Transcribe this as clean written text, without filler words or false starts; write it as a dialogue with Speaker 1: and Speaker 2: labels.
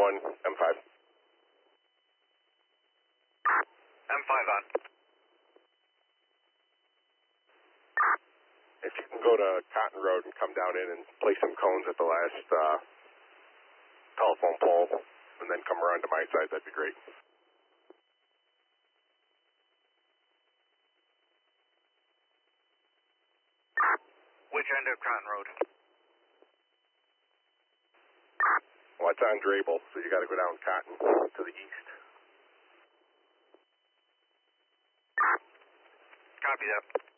Speaker 1: M5.
Speaker 2: M5 on.
Speaker 1: If you can go to Cotton Road and come down in and place some cones at the last telephone pole, and then come around to my side, that'd be great.
Speaker 2: Which end of Cotton Road?
Speaker 1: Well, it's on Drabel, so you got to go down Cotton to the east.
Speaker 2: Copy that.